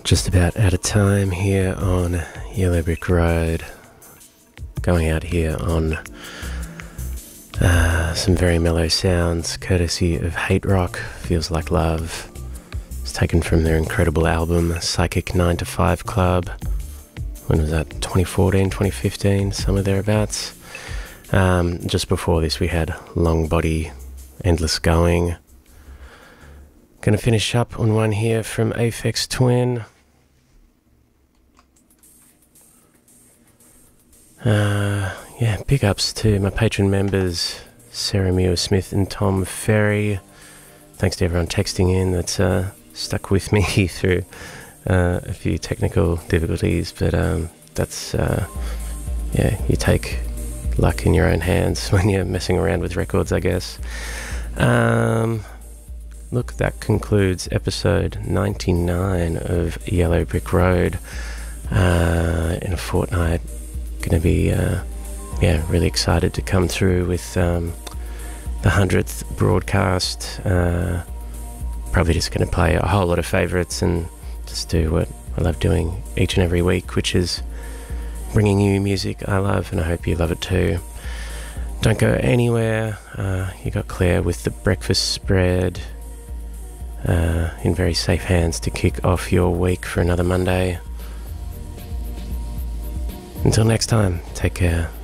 Just about out of time here on Yellow Brick Road. Going out here on some very mellow sounds, courtesy of Hate Rock, Feels Like Love. It's taken from their incredible album, Psychic 9 to 5 Club. When was that? 2014, 2015, somewhere thereabouts. Just before this, we had Long Body, Endless Going. Gonna finish up on one here from Aphex Twin. Yeah, big ups to my patron members, Sarah Muir Smith and Tom Ferry. Thanks to everyone texting in that's stuck with me through a few technical difficulties, but that's, yeah, you take luck in your own hands when you're messing around with records, I guess. Look, that concludes episode 99 of Yellow Brick Road. In a fortnight, going to be yeah, really excited to come through with the 100th broadcast. Probably just going to play a whole lot of favourites and just do what I love doing each and every week, which is bringing you music I love, and I hope you love it too. Don't go anywhere. You got Claire with the breakfast spread in very safe hands to kick off your week for another Monday. Until next time, take care.